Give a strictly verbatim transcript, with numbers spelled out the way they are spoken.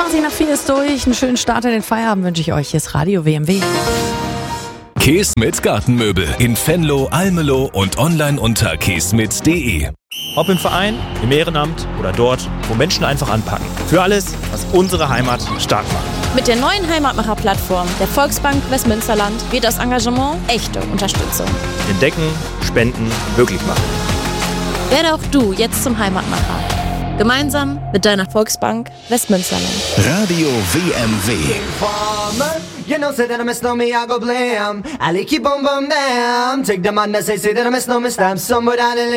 zwanzig nach vier ist durch. Einen schönen Start in den Feierabend wünsche ich euch. Hier ist Radio W M W. Käse mit Gartenmöbel in Venlo, Almelo und online unter käsmit punkt de. Ob im Verein, im Ehrenamt oder dort, wo Menschen einfach anpacken. Für alles, was unsere Heimat stark macht. Mit der neuen Heimatmacher-Plattform der Volksbank Westmünsterland wird das Engagement echte Unterstützung. Entdecken, spenden, möglich machen. Werde auch du jetzt zum Heimatmacher. Gemeinsam mit deiner Volksbank Westmünsterland. Radio W M W. You know, say that I miss no me, I go blam. I like you boom boom bam. Take the man that say, say that I miss no me, stamp somewhere down the